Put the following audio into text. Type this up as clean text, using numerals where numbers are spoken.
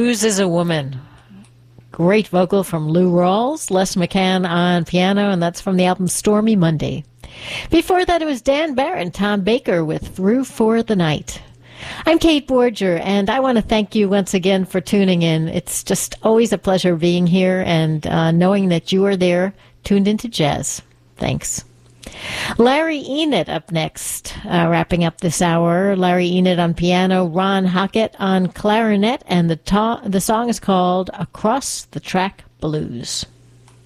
Blues is a Woman. Great vocal from Lou Rawls, Les McCann on piano, and that's from the album Stormy Monday. Before that, it was Dan Barron, Tom Baker with Through for the Night. I'm Kate Borger, and I want to thank you once again for tuning in. It's just always a pleasure being here and knowing that you are there, tuned into jazz. Thanks. Larry Enid up next, wrapping up this hour. Larry Enid on piano, Ron Hockett on clarinet, and the song is called Across the Track Blues.